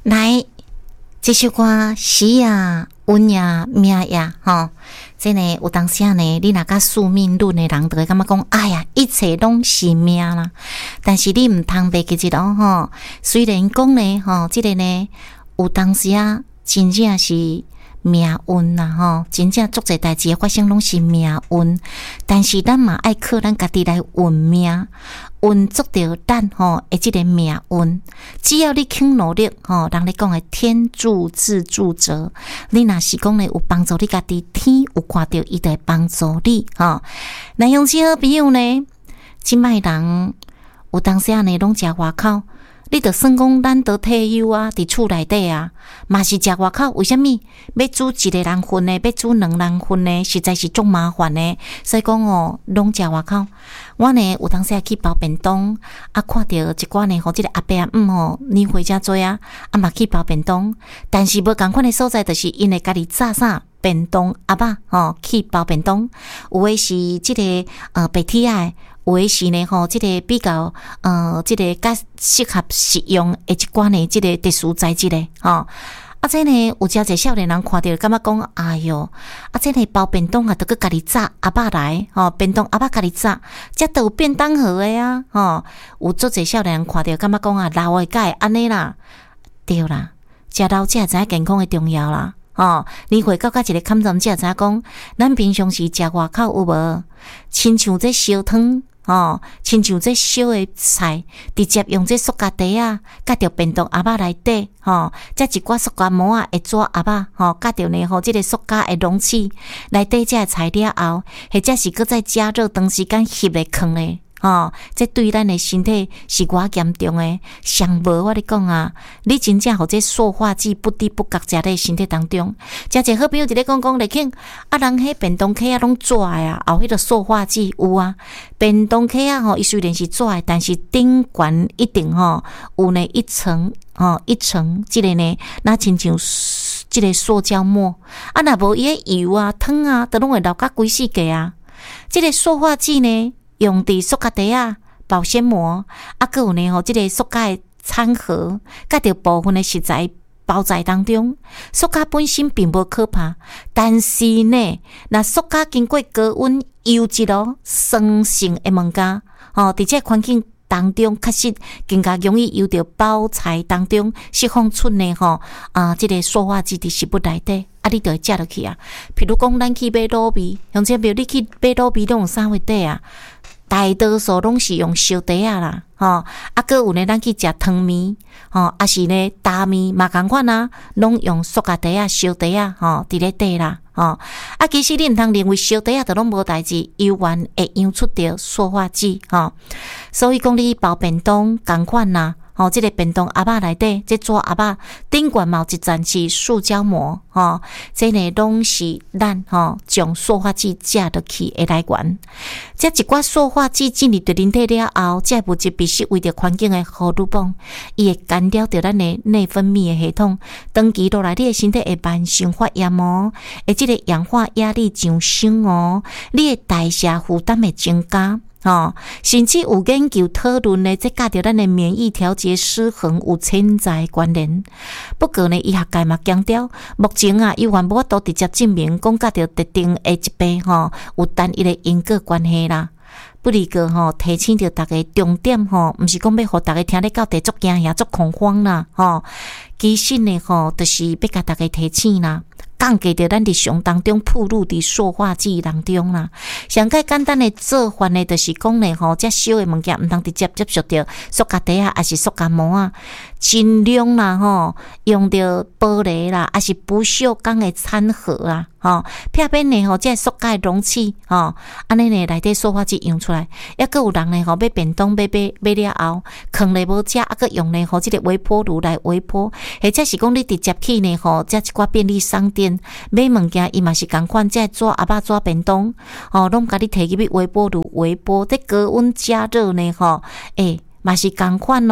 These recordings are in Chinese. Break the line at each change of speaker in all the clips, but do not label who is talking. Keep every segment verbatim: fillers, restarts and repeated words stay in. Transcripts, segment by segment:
来，这首歌时呀、温呀、命呀，吼，真诶有当时啊呢，你若甲宿命论诶人，就会感觉讲，哎呀，一切拢是命啦。但是你毋通袂记一咯，吼。虽然讲呢，吼，即、这个呢，有当时啊，真正是命运啦，吼，真正足侪代志发生拢是命运。但是咱嘛爱靠咱家己来运命。运足着咱吼诶，即个命运，只要你肯努力吼，人咧讲诶天助自助者，你若是讲咧有帮助你家己，天有看到伊就会帮助你吼。那用即好朋友呢，即摆人有当时啊呢，拢食外口。你着算讲咱得退休啊，伫厝内底啊，嘛是食外口。为虾米要煮一个人份呢？要煮两人份呢？实在是足麻烦呢。所以讲哦，拢食外口。我呢有当时去包便当，啊，看到一寡呢，吼，即个阿伯阿姆吼，年岁真多啊，啊嘛去包便当。但是无共款的所在，就是因为家己炸啥便当阿爸吼去包便当，有诶是即个呃白体仔。有诶是呢吼，即、这个比较呃，即、这个较适合食用诶一寡呢，即个特殊材质咧吼。啊，这呢有诚侪少年人看到，感觉讲，哎哟，啊，这呢包便当啊，得去家己炸阿爸来吼，便当阿爸家己炸，则都有便当盒诶啊吼。有足侪少年人看到，感觉讲啊，老诶甲会安尼啦，对啦，食老才知影健康诶重要啦。吼，年岁到甲一个坎站，才知影讲，咱平常时食外口有无？亲像这烧汤。哦，亲像这烧的菜，直接用这塑胶袋啊，夹着便当盒仔内底，吼，再一寡塑胶膜啊，会纸盒仔，吼，夹着呢，吼，这个塑胶的容器内底这个材料后，或者是搁再加热长时间翕咧放咧。哦，这对咱的身体是偌严重诶，上无我咧讲啊，你真正互这塑化剂不知不觉食咧身体当中。诚侪好朋友伫咧讲讲咧庆，啊人迄便当盒啊拢纸诶啊，后迄个塑化剂有啊，便当盒啊吼，伊虽然是纸诶，但是顶悬一定吼有呢一层吼一层，即个呢那亲像即个塑胶膜，啊若无伊迄油啊汤啊，都拢会流甲规世界啊。即个塑化剂呢？用伫塑胶袋啊、保鲜膜，啊，佮有呢吼，即个塑胶的餐盒，佮着部分的食材包在当中。塑胶本身并无可怕，但是呢，若塑胶经过高温油脂咯、酸性的物件，吼，伫这环境当中，确实更加容易由着包材当中释放出呢吼啊，即、这个塑化剂伫食物内底。啊，你就会食落去啊。譬如讲，咱去买卤味，像这比如你去买卤味，拢用啥货底啊？大多数拢是用烧底啊啦，吼、哦。啊，搁有呢，咱去食汤面，吼、哦，啊是呢大面嘛共款啊，拢用塑胶底啊、烧底啊，吼，伫咧底啦，吼。啊，其实你毋通认为烧底啊，就拢无代志，油源会养出着塑化剂，吼、哦。所以讲，你包便当共款啦。吼、哦，即、这个便当盒仔内底，这纸盒仔顶悬嘛有一层是塑胶膜，吼、哦，这呢拢是咱吼将塑化剂食落去的来源。这一寡塑化剂进入着人体了后，这物质必须为着环境的荷尔蒙，伊会干扰着咱的内分泌的系统，长期落来，你的身体会慢性发炎哦，会即个氧化压力上升哦，你的代谢负担会增加。哦，甚至有研究讨论呢，这甲着咱的免疫调节失衡有潜在关联。不过呢，医学界嘛强调，目前啊，依然无法度直接证明讲甲着特定的疾病吼有单一的因果关系啦。不离个吼，提醒着大家重点吼，毋是讲要互大家听咧到地足惊吓、足恐慌啦，吼。其实呢，吼，就是要甲大家提醒啦。降低着咱日常当中暴露伫塑化剂当中啦。上介简单的做法呢，就是讲呢吼，这烧的物件毋通直接接触着塑胶袋啊，还是塑胶膜啊，尽量啦吼，用着玻璃啦，还是不锈钢的餐盒啦，吼，偏偏呢吼，这塑胶的容器吼，安尼呢内底塑化剂用出来，抑佫有人呢吼，买便当买买买了后，放咧无食，啊佫用呢吼，即个微波炉来微波，或者是讲你直接去呢吼，这一寡便利商店。买物件伊嘛是共款，这纸盒仔纸便当，吼，拢甲你摕入去微波炉微波，这高温加热呢，吼，诶、欸，嘛是共款咯。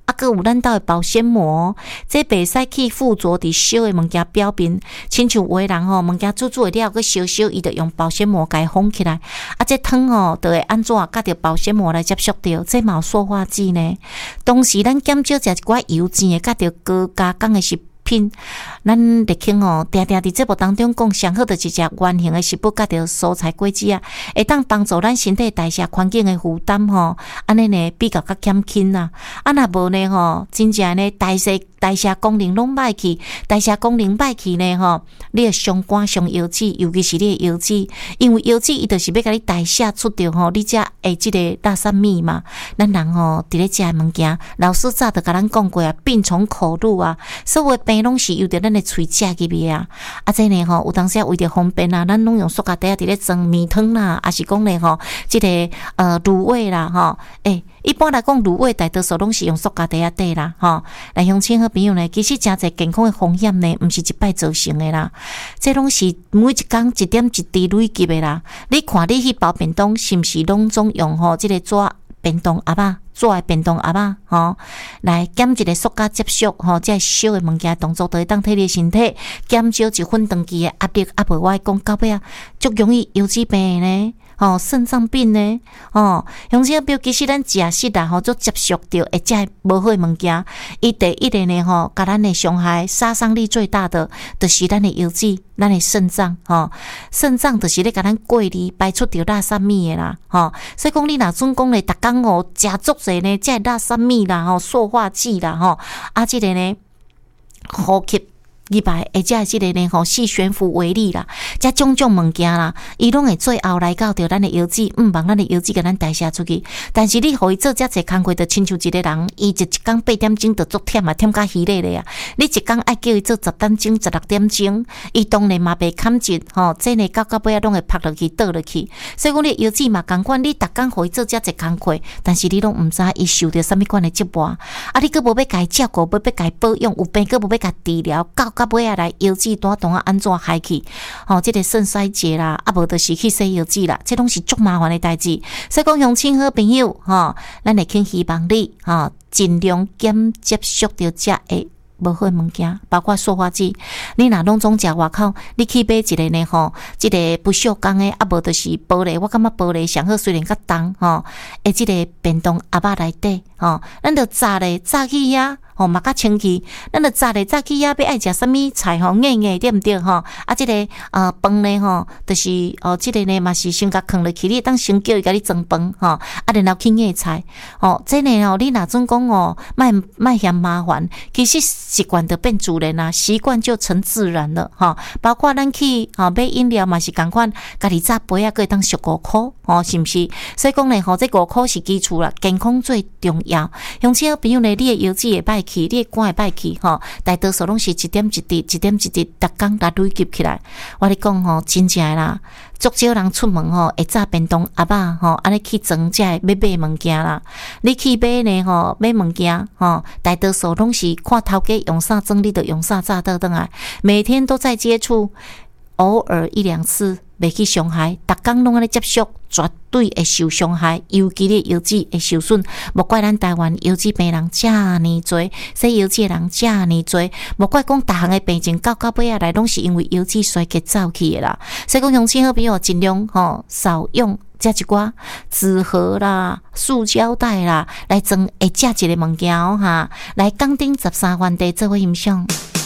啊，搁有咱兜的保鲜膜，这袂使去附着伫烧的物件表面，亲像有的人吼，物件煮煮的了，搁烧烧，伊就用保鲜膜甲伊封起来，啊，这汤吼，就会安怎甲着保鲜膜来接触着，这嘛有塑化剂呢。同时，咱减少食一寡油煎的，甲着高加工的食品，咱日经吼，定定伫节目当中讲，上好就是食圆形的食物，甲着蔬菜果子啊，会当帮助咱身体代谢环境的负担吼，安尼呢比较较减轻啦。啊，若无呢吼，真正呢代谢代谢功能拢歹去，代谢功能歹去呢吼，你会伤肝伤腰子，尤其是你的腰子，因为腰子伊就是要甲你代谢出着吼，你才会即个垃圾米嘛。咱人吼伫咧食的物件，老师早就甲咱讲过啊，病从口入啊，所有的病拢是由着咱的喙食入去啊。啊，这呢吼，有当时为着方便啊，咱拢用塑胶袋伫咧装面汤啦，还是讲咧吼，即个呃卤味啦吼，诶、欸，一般来讲卤味大多数拢是用塑胶袋啊底啦吼。来乡亲好朋友呢，其实真侪健康的风险呢，毋是一摆造成的啦，这拢是每一工一点一滴累积的啦。你看你去包便当，是毋是拢总用吼即个纸便当盒仔？做的便当盒仔吼，来减一个塑胶接触吼，即烧的物件动作都会当替你身体减少一分长期的压力。啊，无我来讲到尾啊，足容易腰子病呢，吼肾脏病呢，吼乡亲朋友，其实咱食食啦吼，足接触到会食无好的物件，伊第一个呢吼，甲咱的伤害杀伤力最大的，就是咱的腰子。咱的肾脏吼，肾脏就是咧甲咱过滤排出着垃圾米的啦吼，所以讲你若准讲咧，逐工哦食足侪呢，即垃圾米啦吼，塑化剂啦吼，啊，即个呢，呼吸入来，或者即个呢吼，细悬浮微粒啦，即种种物件啦，伊拢会最后来到着咱的腰子，毋茫咱的腰子甲咱代谢出去。但是你互伊做遮济工课，就亲像一个人，伊一一工八点钟就足忝啊，忝甲稀咧咧啊！你一工爱叫伊做十点钟、十六点钟，伊当然嘛袂堪值吼，这呢到到尾啊，拢会拍落去、倒落去。所以讲，你腰子嘛共款，你逐工互伊做遮济工课，但是你拢毋知伊受着啥物款的折磨，啊，你佫无要家照顾，无要家保养，有病佫无要家治疗，到到尾啊来腰子单单啊安怎害去？吼、哦，即、这个肾衰竭啦，啊无就是去洗腰子啦，这拢是足麻烦的代志。所以讲，乡亲好朋友，吼、哦，咱会去希望你，吼、哦，尽量减接触到遮的无好物件，包括塑化剂。你若拢总食外口，你去买一个呢吼，即、这个不锈钢的，啊无就是玻璃。我感觉玻璃上好，虽然较重吼，诶，即个便当盒仔内底吼，咱着炸咧，炸去遐。吼，嘛较清气，咱着早咧早起啊，要爱食啥物菜吼，硬硬对毋对吼？啊，即、这个呃饭咧吼，就是哦，即、这个呢嘛是先甲放落去，你当先叫伊甲你装饭吼，啊，然后去硬菜，哦，这呢哦，你若准讲哦，莫莫嫌麻烦，其实习惯就变自然啦，习惯就成自然了哈。包括咱去哦买饮料嘛是共款，家己炸杯啊，可以当俗五箍哦，是毋是？所以讲咧吼，这五箍是基础啦，健康最重要。乡亲朋友呢，你的腰子会歹去，你的肝会歹去吼，大多数拢是一点一滴、一点一滴，逐工来累积起来。我咧讲吼，真正啦，足少人出门吼，会炸便当盒仔吼，安尼去装遮要买物件啦。你去买呢吼，买物件吼，大多数拢是看头家用啥装，你就用啥炸倒转来。每天都在接触，偶尔一两次。袂去伤害，逐工拢安尼接触，绝对会受伤害。尤其你腰子会受损，莫怪咱台湾腰子病人遮尔多，洗腰子的人遮尔多，莫怪讲逐项的病症到到尾仔来，拢是因为腰子衰竭走去的啦。所以讲，乡亲好朋友尽量吼少用遮一寡纸盒啦、塑胶袋啦，来装会食一个物件哦哈，来钢钉十三番地做伙欣赏。